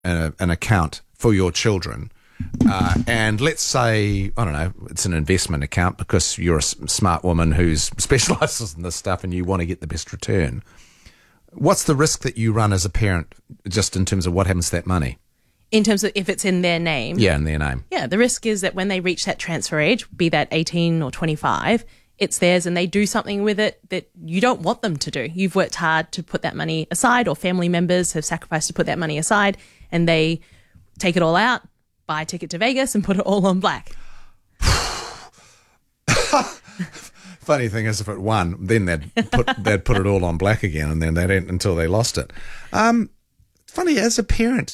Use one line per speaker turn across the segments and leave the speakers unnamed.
an account for your children, and let's say, I don't know, it's an investment account because you're a smart woman who specialises in this stuff and you want to get the best return, what's the risk that you run as a parent just in terms of what happens to that money?
In terms of if it's in their name?
Yeah, in their name.
Yeah, the risk is that when they reach that transfer age, be that 18 or 25, it's theirs and they do something with it that you don't want them to do. You've worked hard to put that money aside, or family members have sacrificed to put that money aside, and they take it all out, buy a ticket to Vegas and put it all on black.
Funny thing is, if it won, then they'd put it all on black again, and then they didn't until they lost it. Funny, as a parent,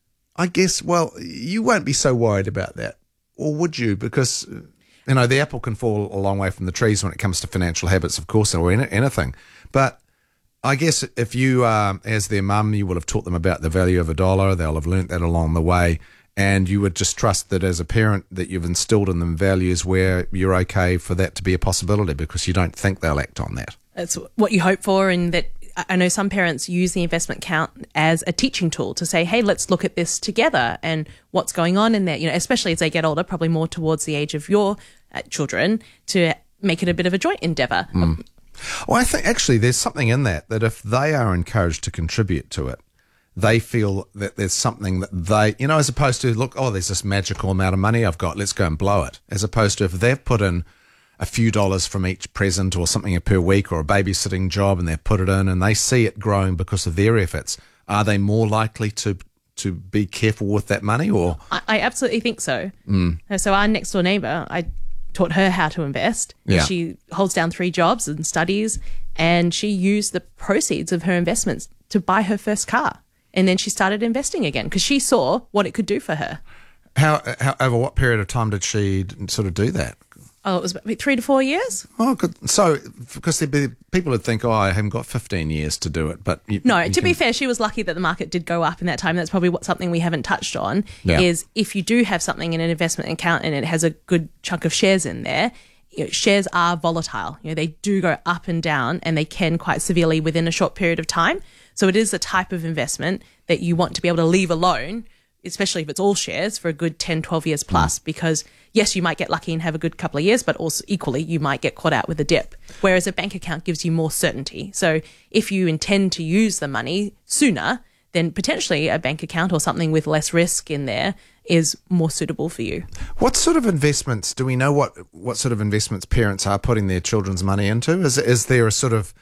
I guess, well, you won't be so worried about that, or would you? Because, you know, the apple can fall a long way from the trees when it comes to financial habits, of course, or anything. But I guess if you, as their mum, you will have taught them about the value of a dollar. They'll have learnt that along the way. And you would just trust that as a parent that you've instilled in them values where you're okay for that to be a possibility because you don't think they'll act on that.
That's what you hope for, and that I know some parents use the investment account as a teaching tool to say, hey, let's look at this together and what's going on in there, you know, especially as they get older, probably more towards the age of your children, to make it a bit of a joint endeavour.
Well, I think actually there's something in that if they are encouraged to contribute to it, they feel that there's something that they, you know, as opposed to, look, oh, there's this magical amount of money I've got, let's go and blow it. As opposed to if they've put in a few dollars from each present or something per week or a babysitting job and they've put it in and they see it growing because of their efforts, are they more likely to be careful with that money? Or
I absolutely think so. So our next door neighbour, I taught her how to invest.
Yeah.
She holds down 3 jobs and studies, and she used the proceeds of her investments to buy her first car. And then she started investing again because she saw what it could do for her.
How over what period of time did she sort of do that?
Oh, it was about 3 to 4 years.
Oh, good. So, because there'd be people would think, oh, I haven't got 15 years to do it. But
to be fair, she was lucky that the market did go up in that time. That's probably something we haven't touched on, is if you do have something in an investment account and it has a good chunk of shares in there, you know, shares are volatile. You know, they do go up and down, and they can quite severely within a short period of time. So it is a type of investment that you want to be able to leave alone, especially if it's all shares, for a good 10, 12 years plus, because yes, you might get lucky and have a good couple of years, but also equally you might get caught out with a dip. Whereas a bank account gives you more certainty. So if you intend to use the money sooner, then potentially a bank account or something with less risk in there is more suitable for you.
What sort of investments, do we know what sort of investments parents are putting their children's money into? Is there a sort of,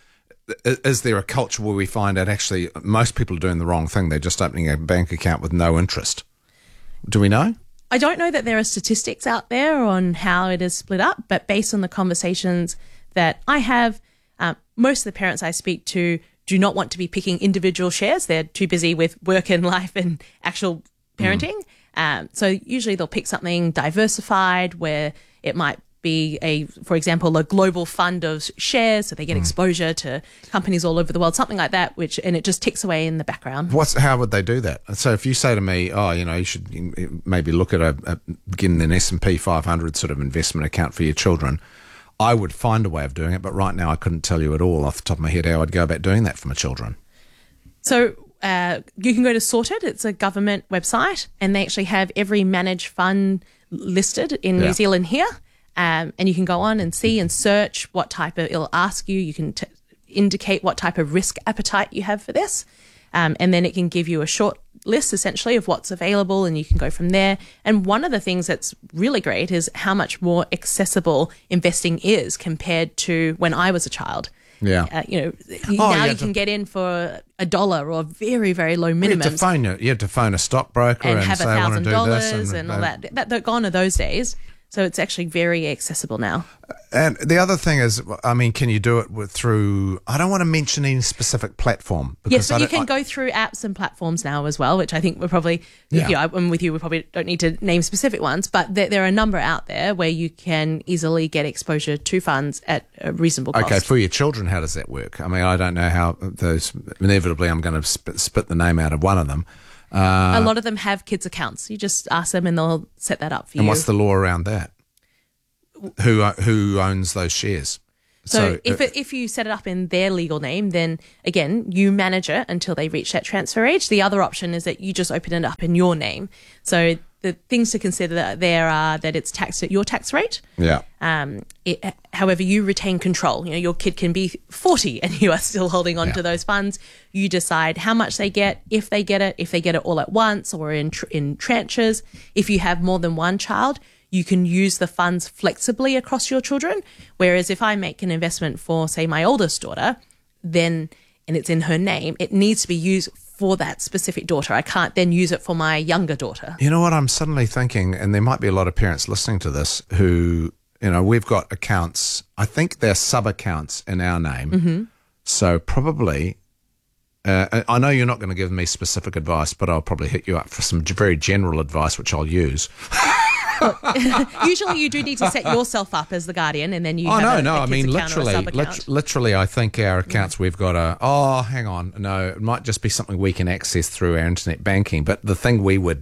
is there a culture where we find that actually most people are doing the wrong thing? They're just opening a bank account with no interest. Do we know?
I don't know that there are statistics out there on how it is split up, but based on the conversations that I have, most of the parents I speak to do not want to be picking individual shares. They're too busy with work and life and actual parenting. So usually they'll pick something diversified where it might be for example, a global fund of shares, so they get exposure to companies all over the world, something like that, and it just ticks away in the background.
How would they do that? So if you say to me, oh, you know, you should maybe look at getting an S&P 500 sort of investment account for your children, I would find a way of doing it, but right now I couldn't tell you at all off the top of my head how I'd go about doing that for my children. So
you can go to Sorted. It's a government website, and they actually have every managed fund listed in New Zealand here. And you can go on and see and search what type of, it'll ask you, you can indicate what type of risk appetite you have for this. And then it can give you a short list essentially of what's available, and you can go from there. And one of the things that's really great is how much more accessible investing is compared to when I was a child.
Yeah.
You can get in for $1 or very, very low minimums.
You had to phone a stockbroker and
have
say, I want to do this.
And all that. They're gone are those days. So it's actually very accessible now.
And the other thing is, I mean, can you do it through, I don't want to mention any specific platform.
Yes, but you can go through apps and platforms now as well, which I think we're probably, I'm with you, we probably don't need to name specific ones, but there are a number out there where you can easily get exposure to funds at a reasonable cost.
Okay, for your children, how does that work? I mean, I don't know how those, inevitably I'm going to spit the name out of one of them.
A lot of them have kids' accounts. You just ask them and they'll set that up for you.
And what's the law around that? Who owns those shares?
So if you set it up in their legal name, then again, you manage it until they reach that transfer age. The other option is that you just open it up in your name. So the things to consider there are that it's taxed at your tax rate.
Yeah.
However, you retain control. You know, your kid can be 40 and you are still holding on to those funds. You decide how much they get, if they get it all at once or in tranches. If you have more than one child, you can use the funds flexibly across your children. Whereas if I make an investment for, say, my oldest daughter, and it's in her name, it needs to be used for that specific daughter. I can't then use it for my younger daughter.
You know what I'm suddenly thinking, and there might be a lot of parents listening to this who, you know, we've got accounts, I think they're sub-accounts in our name. Mm-hmm. So probably, I know you're not going to give me specific advice, but I'll probably hit you up for some very general advice, which I'll use.
Usually you do need to set yourself up as the guardian, and then you
literally I think our accounts, we've got hang on, no, it might just be something we can access through our internet banking. But the thing we would,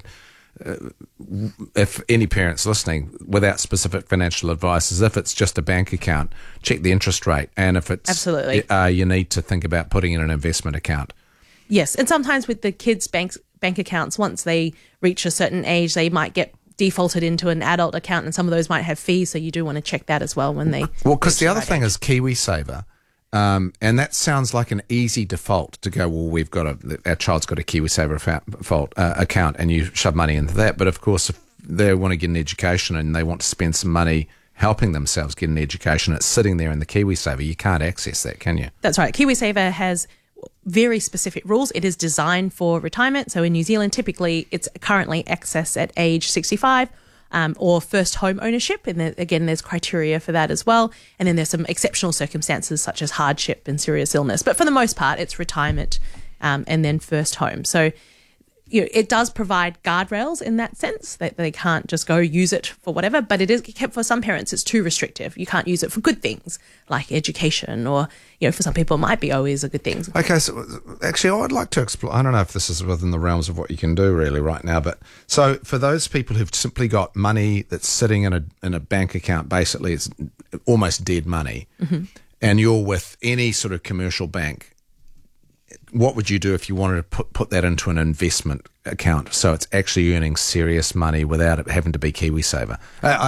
if any parents listening without specific financial advice, is if it's just a bank account, check the interest rate, and if it's
absolutely
you need to think about putting in an investment account.
Yes, and sometimes with the kids' bank accounts, once they reach a certain age, they might get defaulted into an adult account, and some of those might have fees, so you do want to check that as well when they.
Well, because the other thing is KiwiSaver, and that sounds like an easy default to go. Well, our child's got a KiwiSaver account, and you shove money into that. But of course, if they want to get an education and they want to spend some money helping themselves get an education, it's sitting there in the KiwiSaver. You can't access that, can you?
That's right. KiwiSaver has very specific rules. It is designed for retirement. So in New Zealand, typically it's currently accessed at age 65 or first home ownership. And again, there's criteria for that as well. And then there's some exceptional circumstances such as hardship and serious illness. But for the most part, it's retirement and then first home. So it does provide guardrails in that sense that they can't just go use it for whatever, but it is kept for some parents, it's too restrictive. You can't use it for good things like education, or, for some people it might be always a good thing.
Okay, so actually I'd like to explore, I don't know if this is within the realms of what you can do really right now, but so for those people who've simply got money that's sitting in a bank account, basically it's almost dead money, mm-hmm. and you're with any sort of commercial bank, what would you do if you wanted to put that into an investment account so it's actually earning serious money without it having to be KiwiSaver?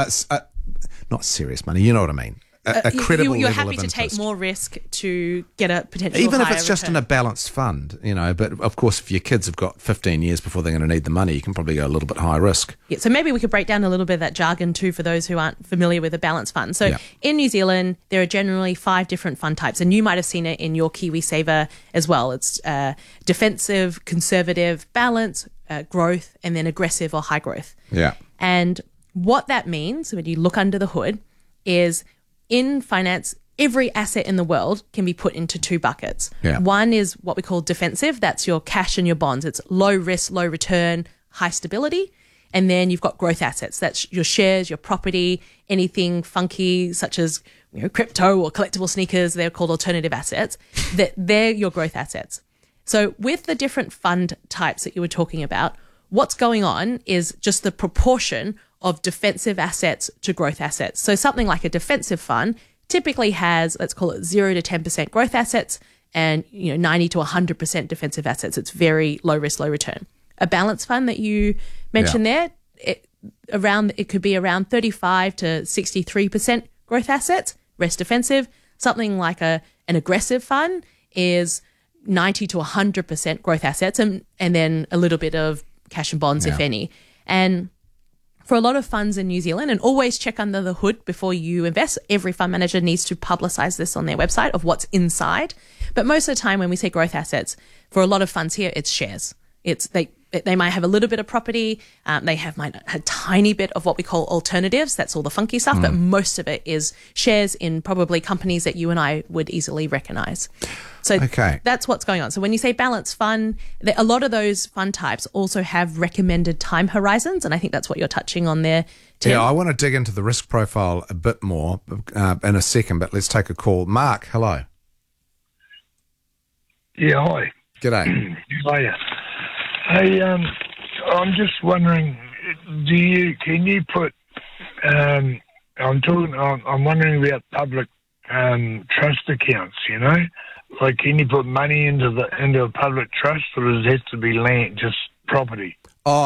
Not serious money, you know what I mean. A credible
you're
level
happy
of
to
interest.
take more risk to get a potential
even if
higher
it's just
return.
in a balanced fund, but of course if your kids have got 15 years before they're going to need the money, you can probably go a little bit high risk.
Yeah, so maybe we could break down a little bit of that jargon too for those who aren't familiar with a balanced fund. So in New Zealand, there are generally 5 different fund types, and you might have seen it in your KiwiSaver as well. It's defensive, conservative, balance, growth, and then aggressive or high growth.
Yeah.
And what that means when you look under the hood is in finance, every asset in the world can be put into 2 buckets.
Yeah.
One is what we call defensive. That's your cash and your bonds. It's low risk, low return, high stability. And then you've got growth assets. That's your shares, your property, anything funky such as crypto or collectible sneakers. They're called alternative assets. They're your growth assets. So with the different fund types that you were talking about, what's going on is just the proportion of defensive assets to growth assets. So something like a defensive fund typically has, let's call it 0 to 10% growth assets and 90 to 100% defensive assets. It's very low risk, low return. A balanced fund that you mentioned there, it could be around 35 to 63% growth assets, rest defensive. Something like an aggressive fund is 90 to 100% growth assets and then a little bit of cash and bonds, if any. And for a lot of funds in New Zealand, and always check under the hood before you invest. Every fund manager needs to publicize this on their website of what's inside. But most of the time when we say growth assets, for a lot of funds here, it's shares. They might have a little bit of property. They might have a tiny bit of what we call alternatives. That's all the funky stuff. But most of it is shares in probably companies that you and I would easily recognize. So that's what's going on. So when you say balanced fund, a lot of those fund types also have recommended time horizons. And I think that's what you're touching on there, Tim.
Yeah, I want to dig into the risk profile a bit more in a second, but let's take a call. Mark, hello.
Yeah, hi.
G'day.
Hiya. Hey, I'm just wondering, can you put, I'm wondering about public trust accounts, you know? Like, can you put money into a public trust, or does it have to be land, just property?